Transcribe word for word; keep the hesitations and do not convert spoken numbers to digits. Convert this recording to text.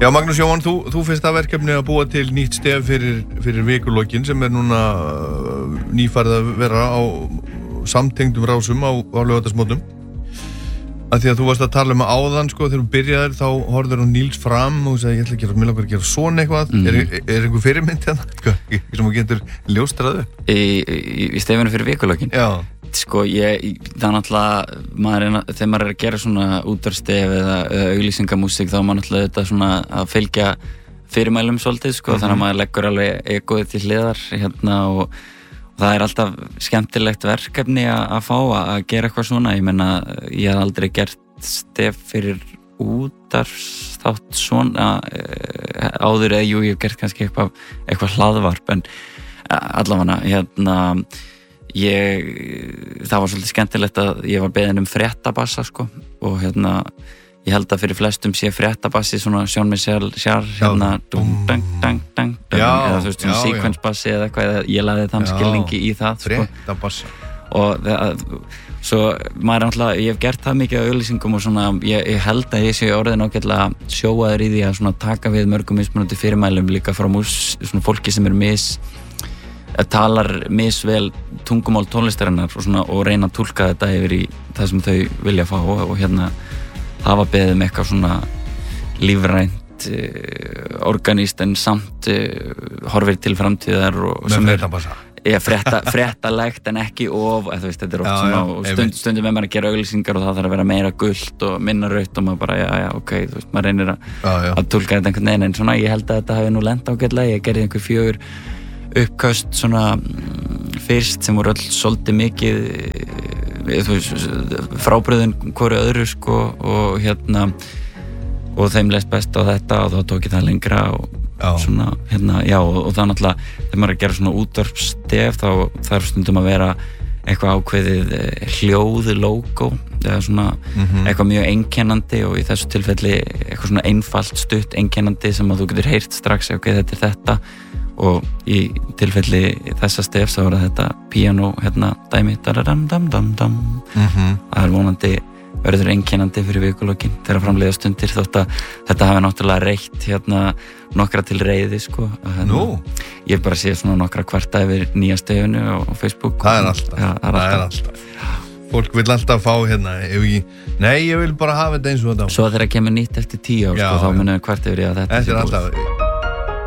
Já, Magnús Jóhann, þú, þú fyrst að verkefni að búa til nýtt stef fyrir, fyrir vikulokkin sem er núna nýfarið að vera á samtengdum rásum á, á laugardagsmótnum. Að því að þú varst að tala um áðan, sko, þegar þú byrjaðir þá horfður hún Níls fram og sagði, ég ætla að gera, mér langar að gera svona eitthvað. Mm. Er, er einhver fyrirmynd hérna? Sem þú getur ljóstraðu? Í, í, í stefinu fyrir vikulokkin? Já. Sko, ég, það er náttúrulega, maður er, þegar maður er að gera svona útvarpsstef eða, eða auglýsingamúsík þá er maður náttúrulega þetta svona að fylgja fyrirmælum svolítið, sko, mm-hmm. þannig að maður leggur alveg egoið til hliðar hérna og, og það er alltaf skemmtilegt verkefni að, að fá að gera eitthvað svona. Ég meina, ég hef aldrei gert stef fyrir útvarpsþátt svona áður eða jú, ég hef gert kannski eitthvað, eitthvað hlaðvarp en allavega, hérna Ég, það var svolítið skemmtilegt að ég var beðinn um fréttabassa sko og hérna, ég held að fyrir flestum sé fréttabassi svona Sjón mig sjálf, sjálf, hérna dung, dang, dang, dang, dang eða þú veist svona sequence-bassi eða eitthvað eða ég laði þann skilningi í það sko. Fréttabassa. Og það, svo maður er náttúrulega, ég hef gert það mikið á auglýsingum og svona, ég, ég held að ég sé orðin ágætlega sjóaður í því að svona taka við mörgum mismunandi fyrirmælum líka frá mús, svona fólki sem er mis talar misvel tungumál tónlistarinnar og, svona, og reyna að túlka þetta yfir í það sem þau vilja fá og, og hérna hafa beðið með eitthvað svona lífrænt, uh, organíst en samt uh, horfir til framtíðar og með fréttabassa. Já, frétta, fréttalegt en ekki of, þú veist, þetta er oft já, svona já, og stund, stundum með maður að gera auglýsingar og það þarf að vera meira gult og minna rautt og maður bara, já, já, ok, þú veist, maður reynir að, að túlka þetta einhvern veginn en svona, ég held að þetta hafi nú lent ágætlega, ég gerði einhver fjögur uppköst svona fyrst sem voru öll svolítið mikið þú veist, frábröðin hvoru öðru sko og hérna og þeim leist best á þetta og þá tók ég það lengra og já. Svona hérna, já og, og það náttúrulega þegar maður er að gera svona útvarpsstef þá þarf stundum að vera eitthvað ákveðið hljóð logo eða svona mm-hmm. eitthvað mjög einkennandi og í þessu tilfelli eitthvað svona einfalt stutt einkennandi sem að þú getur heyrt strax ok, þetta er þetta og í tilfelli þessa stefs þá er þetta píanó hérna dæmi dadadam dam dam dam mm-hmm. það er vonandi verður einkennandi fyrir vikulokkin þegar framleiða stundir þótt að þetta hafi náttúrulega reitt hérna nokkra til reiði sko hérna, Nú? Ég bara sé svona nokkra kvarta yfir nýja stefinu á Facebook Það er alltaf, ja, það er það alltaf. Er alltaf. Fólk vil alltaf fá hérna ef ég, nei ég vil bara hafa þetta eins og þetta Svo þegar kemur nýtt eftir tíu ár sko, þá munum við kvarta yfir í að þetta Þetta er alltaf